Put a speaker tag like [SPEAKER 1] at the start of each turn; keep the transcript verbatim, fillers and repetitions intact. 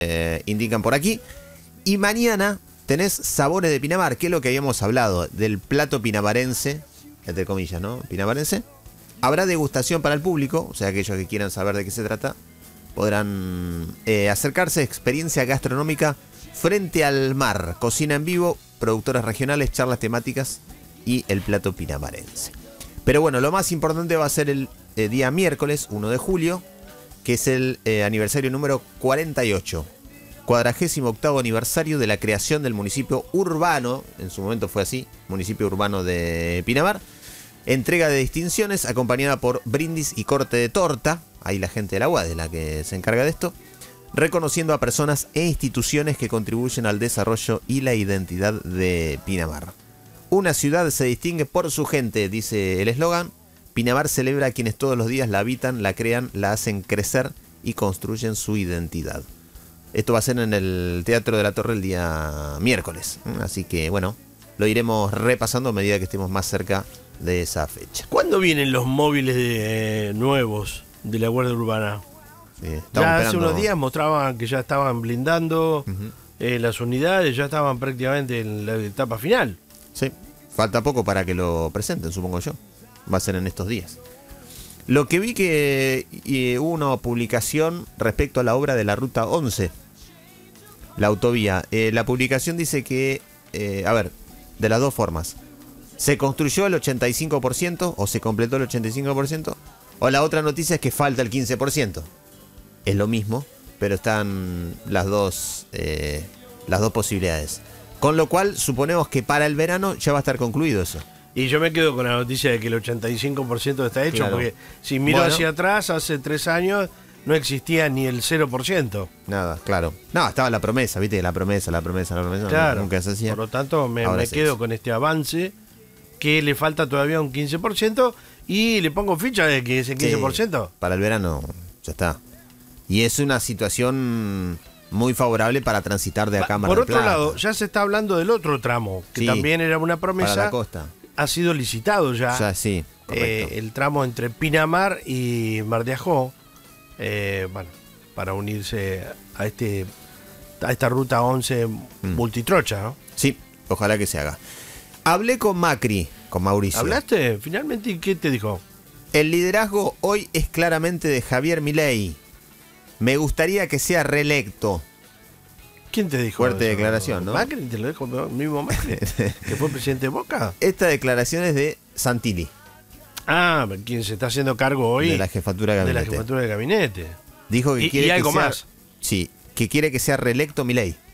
[SPEAKER 1] eh, indican por aquí. Y mañana tenés Sabores de Pinamar, que es lo que habíamos hablado, del plato pinamarense, entre comillas, ¿no? Pinamarense. Habrá degustación para el público, o sea, aquellos que quieran saber de qué se trata, podrán eh, acercarse a experiencia gastronómica frente al mar, cocina en vivo, productores regionales, charlas temáticas y el plato pinamarense. Pero bueno, lo más importante va a ser el eh, día miércoles, uno de julio, que es el eh, aniversario número cuarenta y ocho. cuadragésimo octavo aniversario de la creación del municipio urbano, en su momento fue así, municipio urbano de Pinamar. Entrega de distinciones acompañada por brindis y corte de torta. Ahí la gente de la U A D es la que se encarga de esto. Reconociendo a personas e instituciones que contribuyen al desarrollo y la identidad de Pinamar. Una ciudad se distingue por su gente, dice el eslogan. Pinamar celebra a quienes todos los días la habitan, la crean, la hacen crecer y construyen su identidad. Esto va a ser en el Teatro de la Torre el día miércoles. Así que bueno, lo iremos repasando a medida que estemos más cerca de esa fecha.
[SPEAKER 2] ¿Cuándo vienen los móviles de, eh, nuevos de la Guardia Urbana?
[SPEAKER 1] Sí,
[SPEAKER 2] ya
[SPEAKER 1] esperando.
[SPEAKER 2] hace unos días mostraban que ya estaban blindando uh-huh. eh, las unidades, ya estaban prácticamente en la etapa final.
[SPEAKER 1] Sí, falta poco para que lo presenten, supongo yo. Va a ser en estos días. Lo que vi que eh, hubo una publicación respecto a la obra de la Ruta once, la autovía. Eh, la publicación dice que, eh, a ver, de las dos formas. ¿Se construyó el ochenta y cinco por ciento o se completó el ochenta y cinco por ciento? O la otra noticia es que falta el quince por ciento. Es lo mismo, pero están las dos, eh, las dos posibilidades. Con lo cual, suponemos que para el verano ya va a estar concluido eso.
[SPEAKER 2] Y yo me quedo con la noticia de que el ochenta y cinco por ciento está hecho,
[SPEAKER 1] claro.
[SPEAKER 2] Porque si miro
[SPEAKER 1] bueno,
[SPEAKER 2] hacia atrás, hace tres años no existía ni el cero por ciento.
[SPEAKER 1] Nada, claro. No, estaba la promesa, viste, la promesa, la promesa, la promesa.
[SPEAKER 2] Claro,
[SPEAKER 1] nunca se hacía.
[SPEAKER 2] Por lo tanto, me, me quedo con este avance, que le falta todavía un quince por ciento, y le pongo ficha de que ese quince por ciento.
[SPEAKER 1] Sí, para el verano ya está. Y es una situación muy favorable para transitar de acá a Mar
[SPEAKER 2] Por
[SPEAKER 1] del
[SPEAKER 2] otro
[SPEAKER 1] Plata.
[SPEAKER 2] lado, ya se está hablando del otro tramo, que
[SPEAKER 1] sí,
[SPEAKER 2] también era una promesa.
[SPEAKER 1] para la costa.
[SPEAKER 2] Ha sido licitado ya.
[SPEAKER 1] Ya, sí, correcto.
[SPEAKER 2] Eh, el tramo entre Pinamar y Mar de Ajó, eh, bueno, para unirse a este a esta ruta once mm. multitrocha, ¿no?
[SPEAKER 1] Sí, ojalá que se haga. Hablé con Macri, con Mauricio.
[SPEAKER 2] ¿Hablaste? Finalmente, ¿qué te dijo?
[SPEAKER 1] El liderazgo hoy es claramente de Javier Milei. Me gustaría que sea reelecto.
[SPEAKER 2] ¿Quién te dijo
[SPEAKER 1] Fuerte
[SPEAKER 2] eso?
[SPEAKER 1] declaración, ¿no?
[SPEAKER 2] ¿Macri? ¿Te lo dijo el mismo Macri? ¿Que fue presidente de Boca?
[SPEAKER 1] Esta declaración es de Santilli.
[SPEAKER 2] Ah, quien se está haciendo cargo hoy
[SPEAKER 1] de la jefatura de gabinete.
[SPEAKER 2] De la jefatura de gabinete.
[SPEAKER 1] Dijo que
[SPEAKER 2] y,
[SPEAKER 1] quiere
[SPEAKER 2] y
[SPEAKER 1] que
[SPEAKER 2] algo
[SPEAKER 1] sea,
[SPEAKER 2] más.
[SPEAKER 1] Sí, que quiere que sea reelecto Milei.